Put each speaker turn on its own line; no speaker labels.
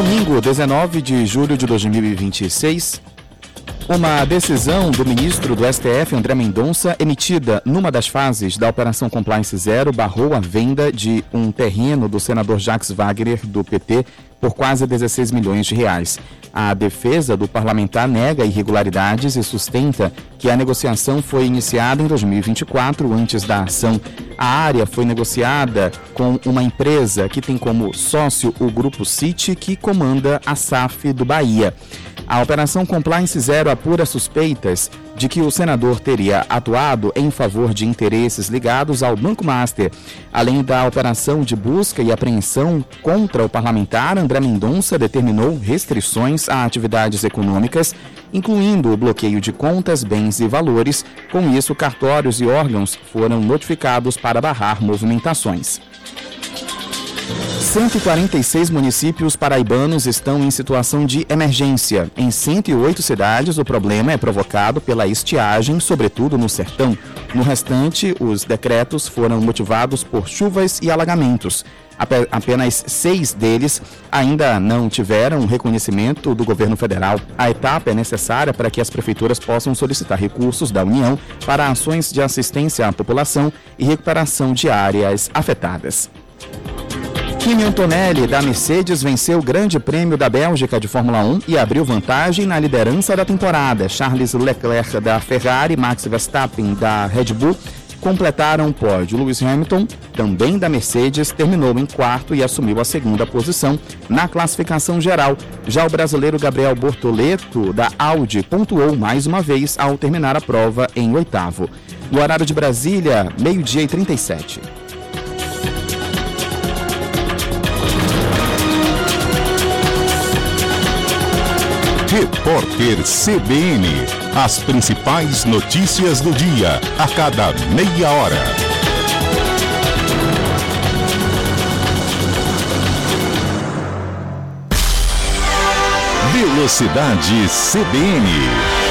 Domingo, 19 de julho de 2026, uma decisão do ministro do STF, André Mendonça, emitida numa das fases da Operação Compliance Zero, barrou a venda de um terreno do senador Jacques Wagner, do PT, por quase 16 milhões de reais. A defesa do parlamentar nega irregularidades e sustenta que a negociação foi iniciada em 2024, antes da ação. A área foi negociada com uma empresa que tem como sócio o Grupo City, que comanda a SAF do Bahia. A Operação Compliance Zero apura suspeitas de que o senador teria atuado em favor de interesses ligados ao Banco Master. Além da operação de busca e apreensão contra o parlamentar, André Mendonça determinou restrições a atividades econômicas, incluindo o bloqueio de contas, bens e valores. Com isso, cartórios e órgãos foram notificados para barrar movimentações. 146 municípios paraibanos estão em situação de emergência. Em 108 cidades, o problema é provocado pela estiagem, sobretudo no sertão. No restante, os decretos foram motivados por chuvas e alagamentos. Apenas 6 deles ainda não tiveram reconhecimento do governo federal. A etapa é necessária para que as prefeituras possam solicitar recursos da União para ações de assistência à população e recuperação de áreas afetadas. Kimi Antonelli, da Mercedes, venceu o Grande Prêmio da Bélgica de Fórmula 1 e abriu vantagem na liderança da temporada. Charles Leclerc, da Ferrari, e Max Verstappen, da Red Bull, completaram o pódio. Lewis Hamilton, também da Mercedes, terminou em quarto e assumiu a segunda posição na classificação geral. Já o brasileiro Gabriel Bortoleto, da Audi, pontuou mais uma vez ao terminar a prova em oitavo. No horário de Brasília, 12h37.
Repórter CBN. As principais notícias do dia, a cada meia hora. Velocidade CBN.